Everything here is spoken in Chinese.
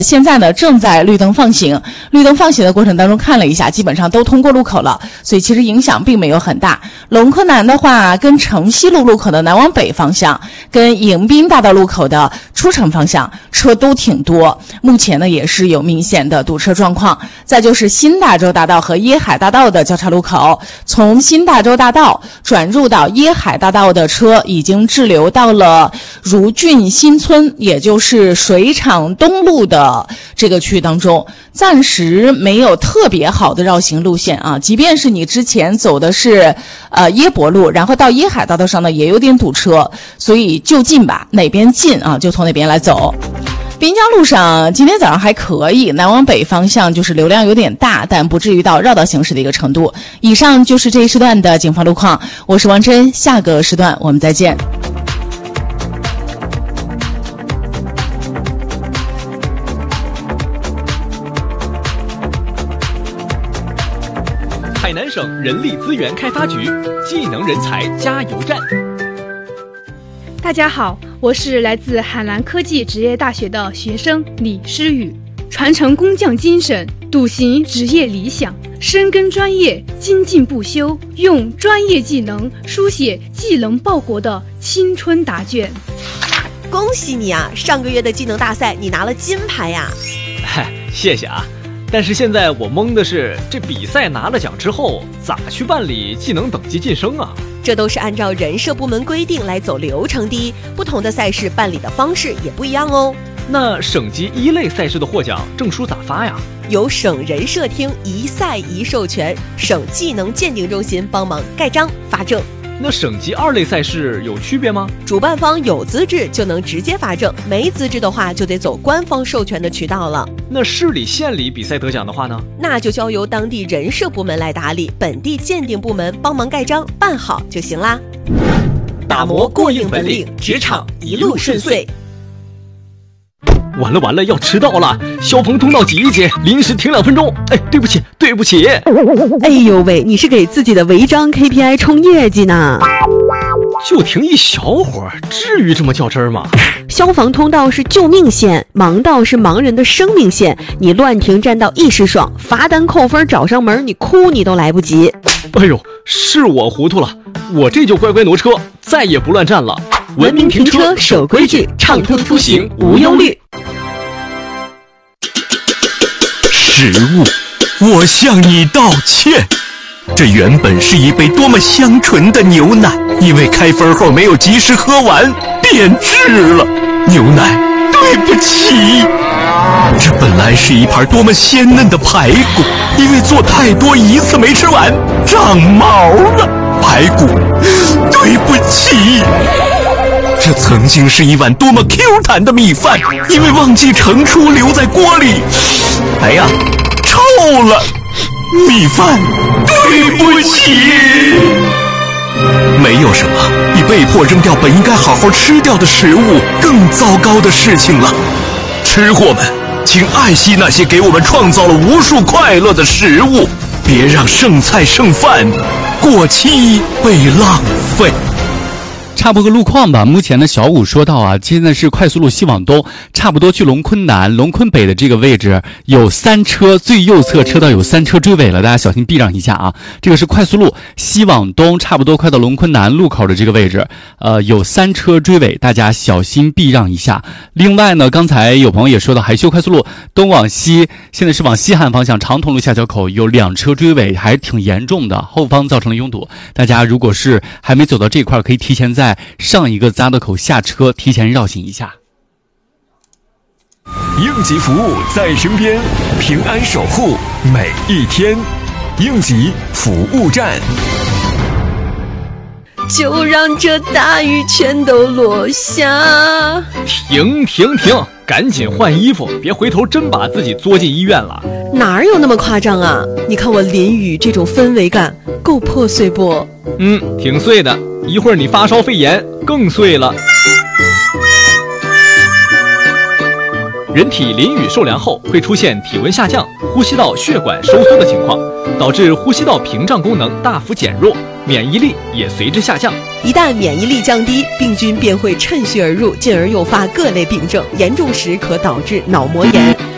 现在呢正在绿灯放行，绿灯放行的过程当中看了一下，基本上都通过路口了，所以其实影响并没有很大。龙昆南的话，跟城西路路口的南往北方向，跟迎宾大道路口的出城方向车都挺多，目前呢也是有明显的堵车状况。再就是新大洲大道和椰海大道的交叉路口，从新大洲大道转入到椰海大道的车已经滞留到了如郡新村，也就是水厂东路的这个区域当中，暂时没有特别好的绕行路线啊。即便是你之前走的是椰博路，然后到椰海大道上呢也有点堵车，所以就近吧，哪边近啊就从哪边来走。滨江路上今天早上还可以，南往北方向就是流量有点大，但不至于到绕道行驶的一个程度。以上就是这一时段的警方路况，我是王真，下个时段我们再见。 海南省人力资源开发局技能人才加油站。 大家好，我是来自海南科技职业大学的学生李诗雨。传承工匠精神，笃行职业理想，深耕专业，精进不休，用专业技能书写技能报国的青春答卷。 恭喜你啊，上个月的技能大赛你拿了金牌呀。 嗨，谢谢啊。但是现在我懵的是，这比赛拿了奖之后咋去办理技能等级晋升啊？ 这都是按照人社部门规定来走流程的，不同的赛事办理的方式也不一样哦。 那省级一类赛事的获奖证书咋发呀？ 由省人社厅一赛一授权，省技能鉴定中心帮忙盖章发证。 那省级二类赛事有区别吗？ 主办方有资质就能直接发证，没资质的话就得走官方授权的渠道了。 那市里县里比赛得奖的话呢？ 那就交由当地人社部门来打理，本地鉴定部门帮忙盖章办好就行啦。打磨过硬本领，职场一路顺遂。 完了，要迟到了！消防通道挤一挤，临时停2分钟。哎，对不起。 哎呦喂，你是给自己的违章 KPI 冲业绩呢？ 就停一小会儿，至于这么较真吗？ 消防通道是救命线，盲道是盲人的生命线。你乱停占道一时爽，罚单扣分找上门，你哭你都来不及。 哎呦，是我糊涂了，我这就乖乖挪车，再也不乱站了。 文明停车，守规矩，畅通出行无忧虑。 食物，我向你道歉。这原本是一杯多么香醇的牛奶，因为开封后没有及时喝完，变质了。牛奶，对不起。这本来是一盘多么鲜嫩的排骨，因为做太多一次没吃完，长毛了。排骨，对不起。这曾经是一碗多么 Q 弹的米饭，因为忘记盛出留在锅里，哎呀，臭了。米饭，对不起。没有什么比被迫扔掉本应该好好吃掉的食物更糟糕的事情了。吃货们，请爱惜那些给我们创造了无数快乐的食物，别让剩菜剩饭过期被浪费。 插播个路况吧，目前呢，小五说到啊，现在是快速路西往东，差不多去龙昆南、龙昆北的这个位置有3车，最右侧车道有3车追尾了，大家小心避让一下啊。这个是快速路西往东，差不多快到龙昆南路口的这个位置，有3车追尾，大家小心避让一下。另外呢，刚才有朋友也说到，海修快速路东往西，现在是往西汉方向长筒路下桥口有2车追尾，还挺严重的，后方造成了拥堵。大家如果是还没走到这块，可以提前在上一个匝道口下车，提前绕行一下。 应急服务在身边，平安守护每一天。应急服务站。 就让这大雨全都落下。 停，赶紧换衣服，别回头真把自己作进医院了。 哪有那么夸张啊？你看我淋雨这种氛围感够破碎不？ 挺碎的，一会儿你发烧肺炎更碎了。人体淋雨受凉后会出现体温下降、呼吸道血管收缩的情况，导致呼吸道屏障功能大幅减弱，免疫力也随之下降。 一旦免疫力降低，病菌便会趁虚而入，进而诱发各类病症，严重时可导致脑膜炎。